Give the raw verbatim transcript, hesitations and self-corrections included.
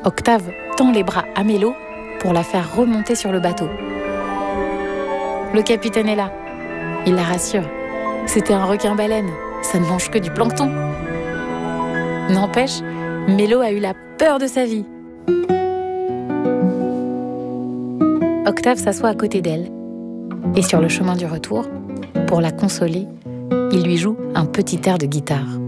Octave tend les bras à Mélo pour la faire remonter sur le bateau. Le capitaine est là. Il la rassure. C'était un requin-baleine. Ça ne mange que du plancton. N'empêche, Mélo a eu la peur de sa vie. Octave s'assoit à côté d'elle. Et sur le chemin du retour, pour la consoler, il lui joue un petit air de guitare.